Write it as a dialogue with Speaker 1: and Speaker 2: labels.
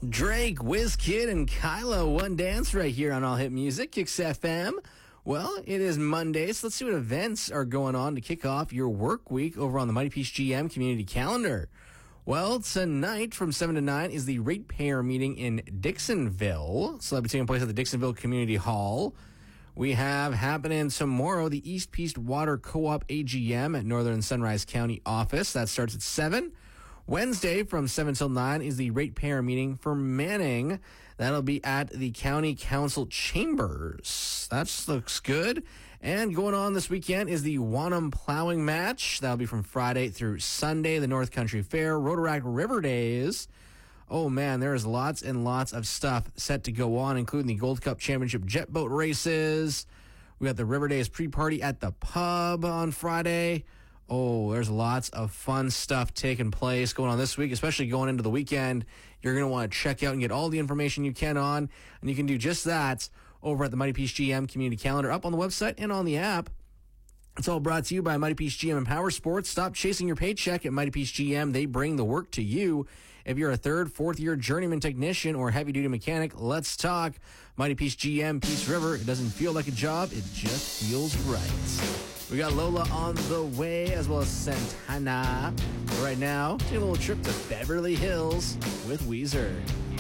Speaker 1: Drake, WizKid, and Kyla, One Dance right here on All Hit Music, Kicks FM. Well, it is Monday, so let's see what events are going on to kick off your work week over on the Mighty Peace GM community calendar. Well, tonight from 7 to 9 is the ratepayer meeting in Dixonville. So that'll be taking place at the Dixonville Community Hall. We have happening tomorrow the East Peace Water Co-op AGM at Northern Sunrise County office. That starts at 7. Wednesday from 7 till 9 is the ratepayer meeting for Manning. That'll be at the County Council Chambers. That looks good. And going on this weekend is the Wanham Plowing Match. That'll be from Friday through Sunday, the North Country Fair, Rotaract River Days. Oh man, there's lots and lots of stuff set to go on, including the Gold Cup Championship jet boat races. We got the River Days pre-party at the pub on Friday. Oh, there's lots of fun stuff taking place going on this week, especially going into the weekend. You're going to want to check out and get all the information you can on, and you can do just that over at the Mighty Peace GM community calendar up on the website and on the app. It's all brought to you by Mighty Peace GM and Power Sports. Stop chasing your paycheck at Mighty Peace GM. They bring the work to you. If you're a third, fourth year journeyman technician or heavy duty mechanic, let's talk. Mighty Peace GM, Peace River. It doesn't feel like a job. It just feels right. We got Lola on the way, as well as Santana. But right now, take a little trip to Beverly Hills with Weezer.